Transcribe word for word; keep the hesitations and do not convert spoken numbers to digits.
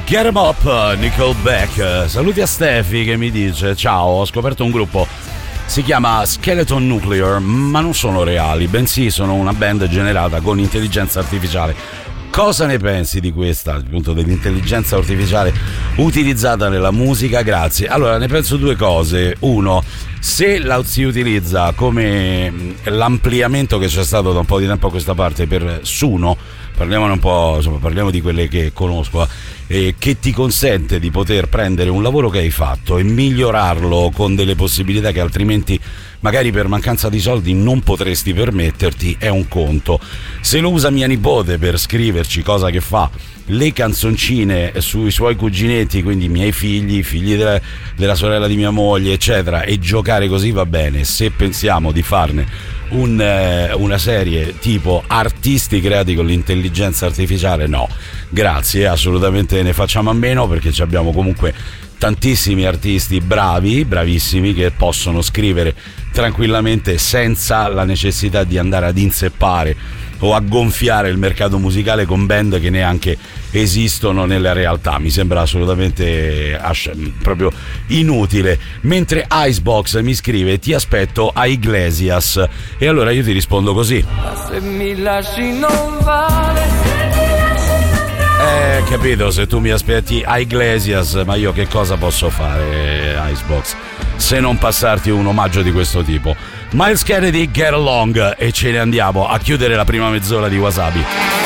Get 'em up, Nickelback. Saluti a Steffi che mi dice: ciao, ho scoperto un gruppo, si chiama Skeleton Nuclear, ma non sono reali, bensì sono una band generata con intelligenza artificiale. Cosa ne pensi di questa, appunto, dell'intelligenza artificiale utilizzata nella musica? Grazie. Allora, ne penso due cose. Uno, se la si utilizza come l'ampliamento che c'è stato da un po' di tempo a questa parte per Suno, parliamone un po', insomma, parliamo di quelle che conosco, eh, che ti consente di poter prendere un lavoro che hai fatto e migliorarlo con delle possibilità che altrimenti magari per mancanza di soldi non potresti permetterti, è un conto. Se lo usa mia nipote per scriverci, cosa che fa, le canzoncine sui suoi cuginetti, quindi i miei figli, i figli della, della sorella di mia moglie, eccetera, e giocare così va bene. Se pensiamo di farne un, eh, una serie tipo artisti creati con l'intelligenza artificiale, no, grazie, assolutamente ne facciamo a meno, perché ci abbiamo comunque tantissimi artisti bravi, bravissimi, che possono scrivere tranquillamente senza la necessità di andare ad inseppare o a gonfiare il mercato musicale con band che neanche esistono nella realtà. Mi sembra assolutamente proprio inutile. Mentre Icebox mi scrive: ti aspetto a Iglesias, e allora io ti rispondo così: se mi lasci non vale. Eh, capito, se tu mi aspetti a Iglesias, ma io che cosa posso fare, Icebox, se non passarti un omaggio di questo tipo? Miles Kennedy, Get Along, e ce ne andiamo a chiudere la prima mezz'ora di Wasabi.